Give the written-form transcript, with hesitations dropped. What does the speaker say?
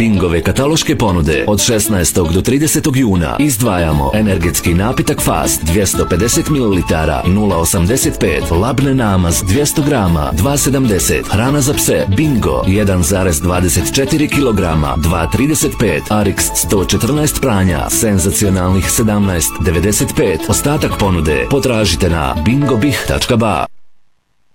Bingove kataloške ponude od 16. do 30. juna izdvajamo energetski napitak Fast 250 ml 0,85, labne namaz 200 grama 2,70, hrana za pse Bingo 1,24 kg 2,35, Arix 114 pranja senzacionalnih 17,95. Ostatak ponude potražite na bingobih.ba.